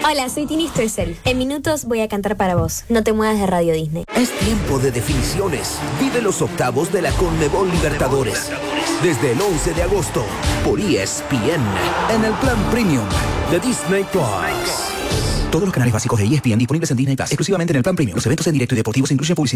Hola, soy Tini Stoessel. En minutos voy a cantar para vos. No te muevas de Radio Disney. Es tiempo de definiciones. Vive los octavos de la Conmebol Libertadores. Desde el 11 de agosto, por ESPN. En el plan Premium de Disney Plus. Todos los canales básicos de ESPN disponibles en Disney Plus, exclusivamente en el plan Premium. Los eventos en directo y deportivos incluyen publicidad.